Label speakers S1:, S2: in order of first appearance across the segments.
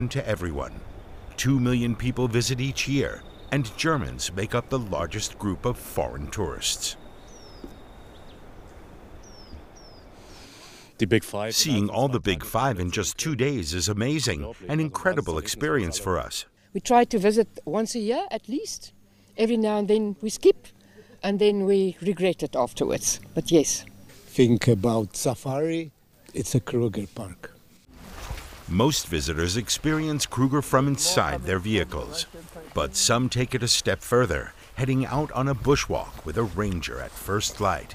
S1: to everyone. 2 million people visit each year, and Germans make up the largest group of foreign tourists. Seeing all the Big Five in just 2 days is amazing, an incredible experience for us.
S2: We try to visit once a year at least. Every now and then we skip, and then we regret it afterwards. But yes.
S3: Think about safari, it's a Kruger Park.
S1: Most visitors experience Kruger from inside their vehicles, but some take it a step further, heading out on a bushwalk with a ranger at first light.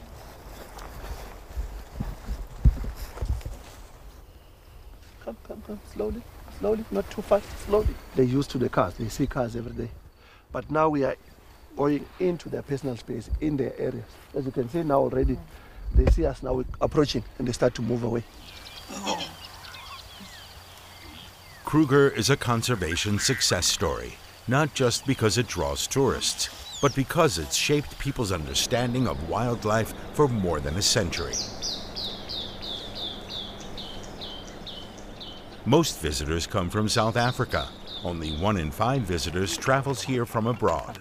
S4: Come, slowly, not too fast, slowly. They're used to the cars, they see cars every day. But now we are going into their personal space, in their areas. As you can see now already, they see us now approaching and they start to move away.
S1: Kruger is a conservation success story, not just because it draws tourists, but because it's shaped people's understanding of wildlife for more than a century. Most visitors come from South Africa. Only 1 in 5 visitors travels here from abroad.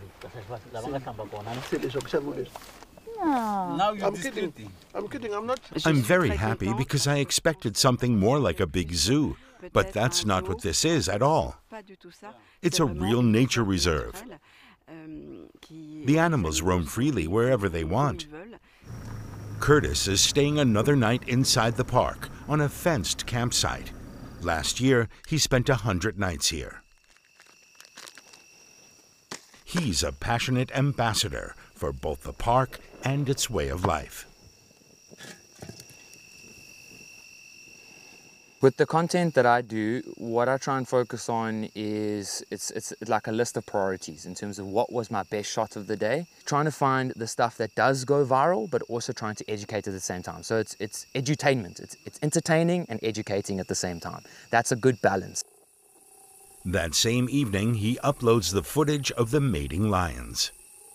S4: I'm kidding, I'm not.
S1: I'm very happy because I expected something more like a big zoo, but that's not what this is at all. It's a real nature reserve. The animals roam freely wherever they want. Curtis is staying another night inside the park on a fenced campsite. Last year, he spent 100 nights here. He's a passionate ambassador for both the park and its way of life.
S5: With the content that I do, what I try and focus on is it's like a list of priorities in terms of what was my best shot of the day. Trying to find the stuff that does go viral, but also trying to educate at the same time. So it's edutainment. It's entertaining and educating at the same time. That's a good balance.
S1: That same evening, he uploads the footage of the mating lions.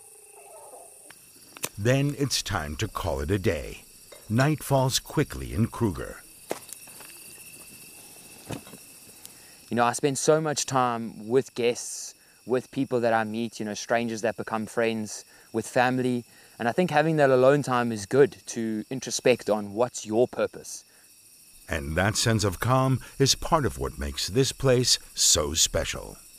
S1: Then it's time to call it a day. Night falls quickly in Kruger.
S5: You know, I spend so much time with guests, with people that I meet, you know, strangers that become friends, with family. And I think having that alone time is good to introspect on what's your purpose.
S1: And that sense of calm is part of what makes this place so special.